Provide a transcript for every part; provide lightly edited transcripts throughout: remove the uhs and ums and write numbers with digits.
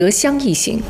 德乡一行。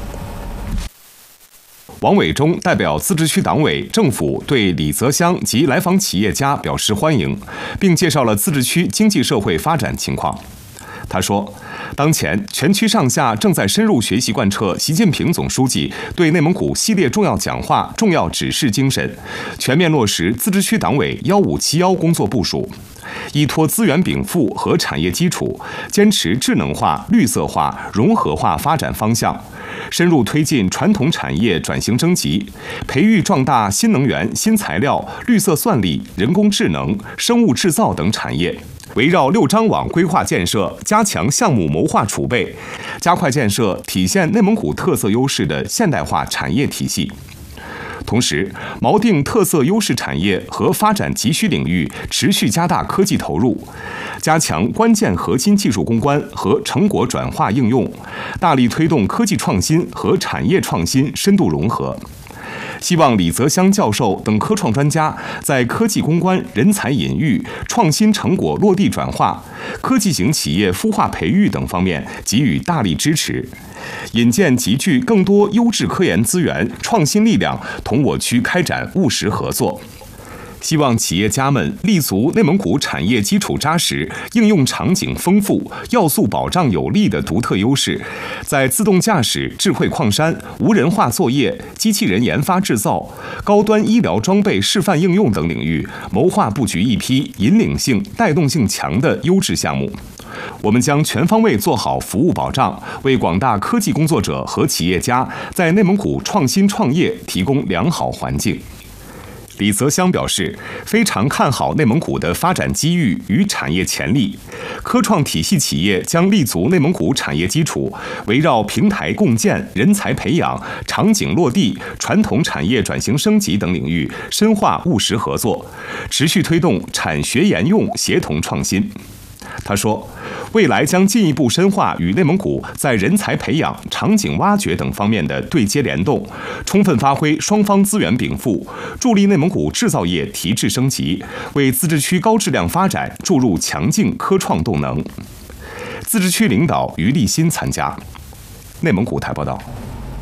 王伟忠代表自治区党委政府对李泽乡及来访企业家表示欢迎，并介绍了自治区经济社会发展情况。他说，当前全区上下正在深入学习贯彻习近平总书记对内蒙古系列重要讲话、重要指示精神，全面落实自治区党委1571工作部署，依托资源禀赋和产业基础，坚持智能化、绿色化、融合化发展方向，深入推进传统产业转型升级，培育壮大新能源、新材料、绿色算力、人工智能、生物制造等产业。围绕6张网规划建设，加强项目谋划储备，加快建设体现内蒙古特色优势的现代化产业体系。同时，锚定特色优势产业和发展急需领域，持续加大科技投入，加强关键核心技术攻关和成果转化应用，大力推动科技创新和产业创新深度融合。希望李泽乡教授等科创专家在科技攻关、人才引育、创新成果落地转化、科技型企业孵化培育等方面给予大力支持，引荐集聚更多优质科研资源、创新力量，同我区开展务实合作。希望企业家们立足内蒙古产业基础扎实、应用场景丰富、要素保障有力的独特优势，在自动驾驶、智慧矿山、无人化作业、机器人研发制造、高端医疗装备示范应用等领域，谋划布局一批引领性、带动性强的优质项目。我们将全方位做好服务保障，为广大科技工作者和企业家在内蒙古创新创业提供良好环境。李泽乡表示，非常看好内蒙古的发展机遇与产业潜力，科创体系企业将立足内蒙古产业基础，围绕平台共建、人才培养、场景落地、传统产业转型升级等领域深化务实合作，持续推动产学研用协同创新。他说，未来将进一步深化与内蒙古在人才培养、场景挖掘等方面的对接联动，充分发挥双方资源禀赋，助力内蒙古制造业提质升级，为自治区高质量发展注入强劲科创动能。自治区领导于立新参加。内蒙古台报道。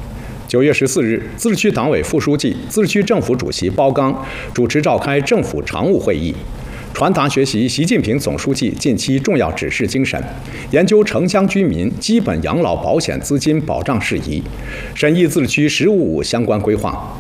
9月14日，自治区党委副书记、自治区政府主席包刚主持召开政府常务会议，传达学习习近平总书记近期重要指示精神，研究城乡居民基本养老保险资金保障事宜，审议自治区“15+5”相关规划。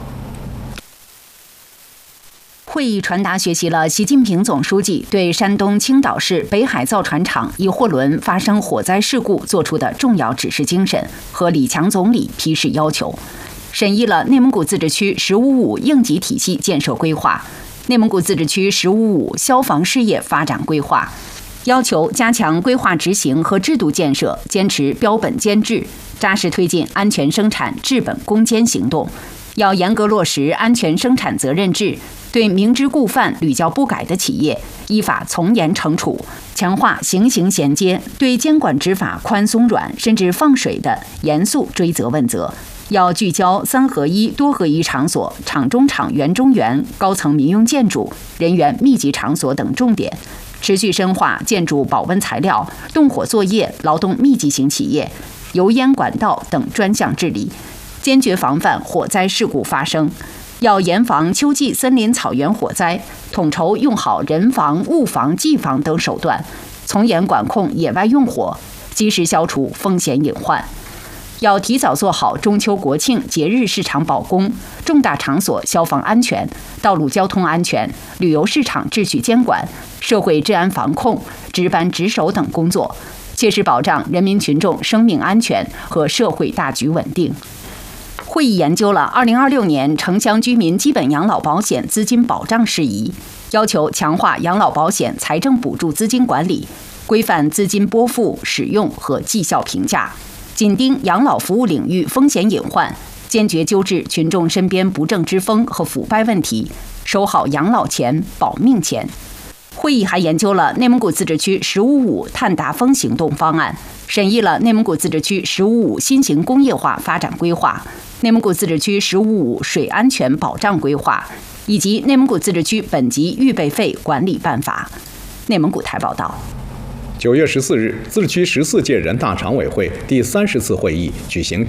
会议传达学习了习近平总书记对山东青岛市北海造船厂一货轮发生火灾事故作出的重要指示精神和李强总理批示要求，审议了内蒙古自治区“15+5”应急体系建设规划、内蒙古自治区“15+5”消防事业发展规划，要求加强规划执行和制度建设，坚持标本兼治，扎实推进安全生产治本攻坚行动，要严格落实安全生产责任制，对明知故犯、屡教不改的企业依法从严惩处，强化刑刑衔接，对监管执法宽松软甚至放水的严肃追责问责。要聚焦3合1、多合1场所、厂中厂、园中园、高层民用建筑、人员密集场所等重点，持续深化建筑保温材料、动火作业、劳动密集型企业、油烟管道等专项治理，坚决防范火灾事故发生。要严防秋季森林草原火灾，统筹用好人防、物防、技防等手段，从严管控野外用火，及时消除风险隐患。要提早做好中秋国庆节日市场保供、重大场所消防安全、道路交通安全、旅游市场秩序监管、社会治安防控、值班值守等工作，切实保障人民群众生命安全和社会大局稳定。会议研究了2026年城乡居民基本养老保险资金保障事宜，要求强化养老保险财政补助资金管理，规范资金拨付、使用和绩效评价，紧盯养老服务领域风险隐患，坚决纠治群众身边不正之风和腐败问题，守好养老钱、保命钱。会议还研究了内蒙古自治区“15+5”碳达峰行动方案，审议了内蒙古自治区“15+5”新型工业化发展规划、内蒙古自治区“15+5”水安全保障规划以及内蒙古自治区本级预备费管理办法。内蒙古台报道。 9月14日，自治区14届人大常委会第30次会议举行